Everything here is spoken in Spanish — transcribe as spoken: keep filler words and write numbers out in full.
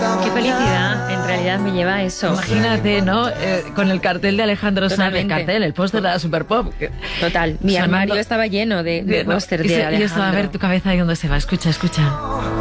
Qué felicidad, en realidad me lleva a eso. Imagínate, ¿no? Eh, con el cartel de Alejandro Sanz, el Totalmente. cartel, el póster de la Super Pop. que- Total, mi sonando- armario estaba lleno de, de No, pósters y de se- y Alejandro. esto, a ver tu cabeza ahí dónde se va. Escucha, escucha.